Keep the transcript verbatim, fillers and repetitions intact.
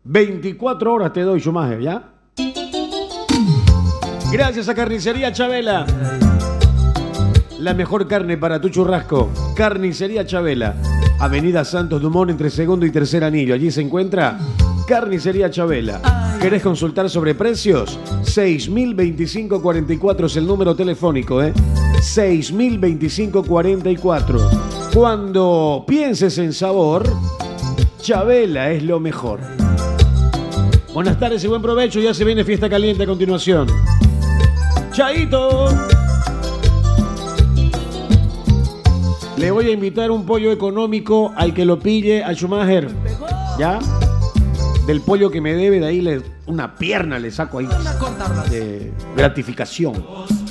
veinticuatro horas te doy, Schumacher, ¿ya? Gracias a Carnicería Chabela. La mejor carne para tu churrasco. Carnicería Chabela. Avenida Santos Dumont entre segundo y tercer anillo. Allí se encuentra Carnicería Chabela. ¿Querés consultar sobre precios? seis mil veinticinco cuarenta y cuatro es el número telefónico, ¿eh? seis mil veinticinco cuarenta y cuatro. Cuando pienses en sabor, Chabela es lo mejor. Buenas tardes y buen provecho. Ya se viene Fiesta Caliente a continuación. ¡Chaito! Le voy a invitar un pollo económico al que lo pille a Schumacher. ¿Ya? Del pollo que me debe, de ahí le, una pierna le saco ahí de gratificación.